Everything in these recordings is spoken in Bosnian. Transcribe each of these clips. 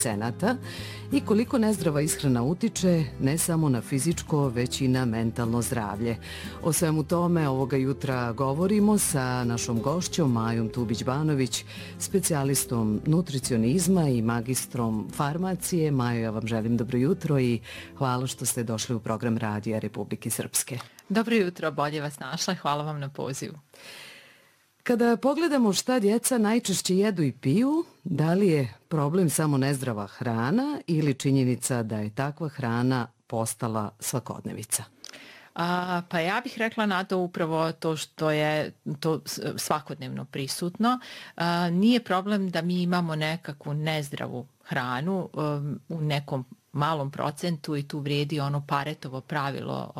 cenata i koliko nezdrava ishrana utiče ne samo na fizičko, već i na mentalno zdravlje. O svemu tome ovoga jutra govorimo sa našom gošćom Majom Tubić-Banović, specijalistom nutricionizma i magistrom farmacije. Majo, ja vam želim dobro jutro i hvala što ste došli u program Radija Republike Srpske. Dobro jutro, bolje vas našla. Hvala vam na pozivu. Kada pogledamo šta djeca najčešće jedu i piju, da li je problem samo nezdrava hrana ili činjenica da je takva hrana postala svakodnevica? Pa ja bih rekla na to upravo to što je to svakodnevno prisutno. Nije problem da mi imamo nekakvu nezdravu hranu u nekom malom procentu i tu vrijedi ono Paretovo pravilo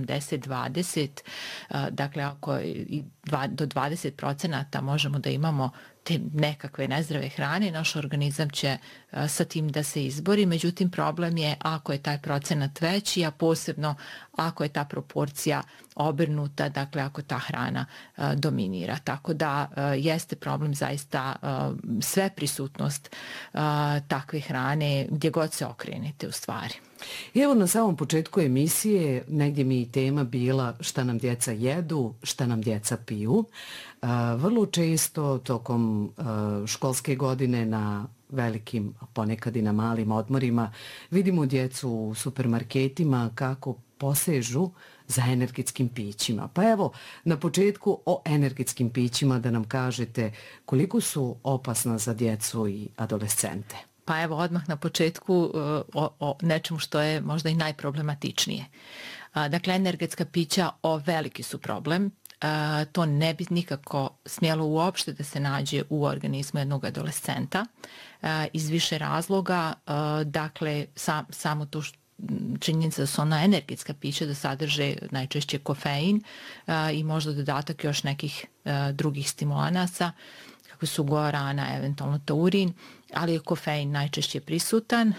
80-20. Dakle, ako do 20% možemo da imamo te nekakve nezdrave hrane, naš organizam će sa tim da se izbori. Međutim, problem je ako je taj procenat veći, a posebno ako je ta proporcija obrnuta, dakle ako ta hrana dominira. Tako da jeste problem zaista sve prisutnost takve hrane gdje god se okrenete u stvari. I evo na samom početku emisije negdje mi je tema bila šta nam djeca jedu, šta nam djeca piju. Vrlo često tokom školske godine na velikim, ponekad i na malim odmorima vidimo djecu u supermarketima kako posežu za energetskim pićima. Pa evo, na početku o energetskim pićima da nam kažete koliko su opasna za djecu i adolescente. Pa evo odmah na početku o nečemu što je možda i najproblematičnije. Dakle, energetska pića veliki su problem. To ne bi nikako smjelo uopšte da se nađe u organizmu jednog adolescenta iz više razloga. Dakle, samo to činjenica da su ona energetska pića da sadrže najčešće kofein i možda dodatak još nekih drugih stimulanasa kako su guarana, eventualno taurin, ali je kofein najčešće prisutan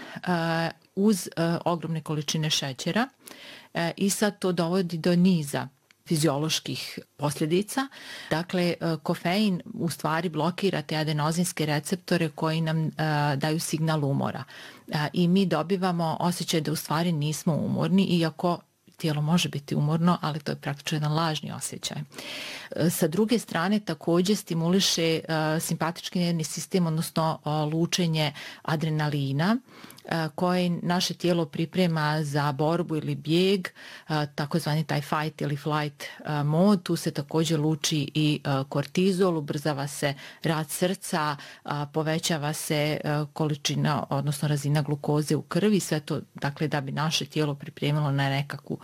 uz ogromne količine šećera i sad to dovodi do niza fizioloških posljedica. Dakle, kofein u stvari blokira te adenozinske receptore koji nam daju signal umora. I mi dobivamo osjećaj da u stvari nismo umorni, iako tijelo može biti umorno, ali to je praktično jedan lažni osjećaj. Sa druge strane, također stimuliše simpatički nervni sistem, odnosno lučenje adrenalina, koje naše tijelo priprema za borbu ili bijeg, takozvani taj fight ili flight mod. Tu se također luči i kortizol, ubrzava se rad srca, povećava se količina, odnosno razina glukoze u krvi, sve to dakle da bi naše tijelo pripremilo na nekakvu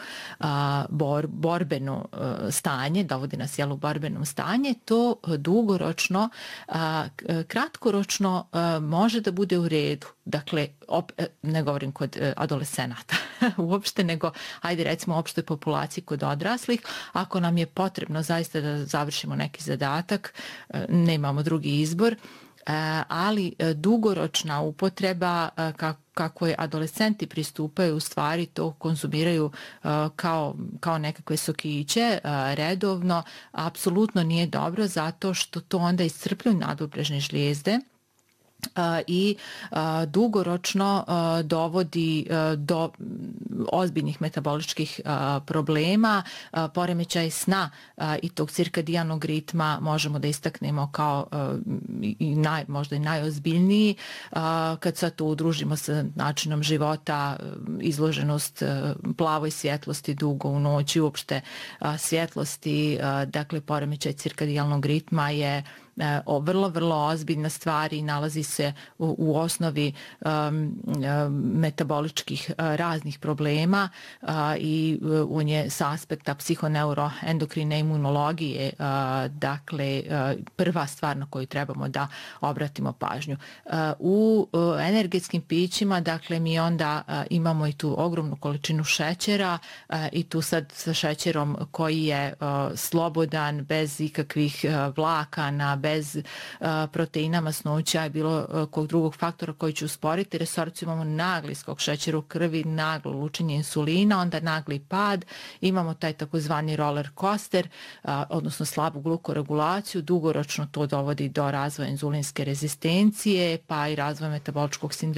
borbeno stanje, dovodi nas u borbenom stanje. To dugoročno, kratkoročno može da bude u redu. Dakle, ne govorim kod adolescenata uopšte, nego ajde recimo opštoj populaciji kod odraslih. Ako nam je potrebno zaista da završimo neki zadatak, nemamo drugi izbor, ali dugoročna upotreba kako je adolescenti pristupaju u stvari to konzumiraju kao nekakve sokiće redovno, apsolutno nije dobro zato što to onda iscrpljuju nadobrežne žlijezde i dugoročno dovodi do ozbiljnih metaboličkih problema, poremećaj sna i tog cirkadijanog ritma možemo da istaknemo kao možda i najozbiljniji. Kad sad to udružimo sa načinom života, izloženost plavoj svjetlosti dugo u noći, uopšte svjetlosti, dakle poremećaj cirkadijalnog ritma je vrlo, vrlo ozbiljna stvar i nalazi se u osnovi metaboličkih raznih problema i on je sa aspekta psihoneuroendokrine imunologije dakle prva stvar na koju trebamo da obratimo pažnju. U energetskim pićima dakle mi onda imamo i tu ogromnu količinu šećera i tu sad sa šećerom koji je slobodan, bez ikakvih vlakana, bez proteina, masnoća i bilo kog drugog faktora koji će usporiti resorciju. Imamo nagli skok šećera u krvi, naglo lučenje insulina, onda nagli pad, imamo taj takozvani roller coaster, odnosno slabu glukoregulaciju, dugoročno to dovodi do razvoja inzulinske rezistencije, pa i razvoja metaboličkog sindroma